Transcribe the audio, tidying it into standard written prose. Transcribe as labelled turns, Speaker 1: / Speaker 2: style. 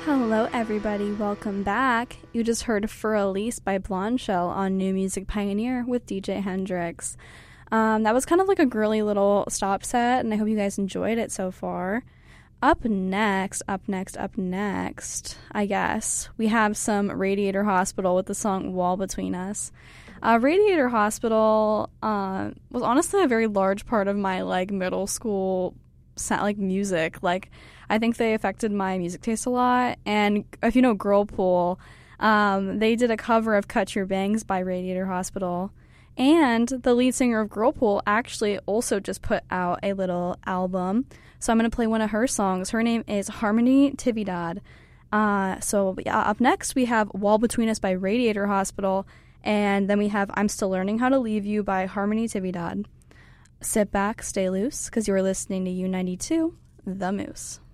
Speaker 1: Hello, everybody. Welcome back. You just heard For Elise by Blonde Shell on New Music Pioneer with DJ Hendrix. That was kind of like a girly little stop set, and I hope you guys enjoyed it so far. Up next, I guess, we have some Radiator Hospital with the song Wall Between Us. Radiator Hospital was honestly a very large part of my, middle school music. I think they affected my music taste a lot. And if you know Girlpool, they did a cover of Cut Your Bangs by Radiator Hospital. And the lead singer of Girlpool actually also just put out a little album. So I'm going to play one of her songs. Her name is Harmony Tividad. Up next we have Wall Between Us by Radiator Hospital. And then we have I'm Still Learning How to Leave You by Harmony Tividad. Sit back, stay loose, because you're listening to U92, The Moose.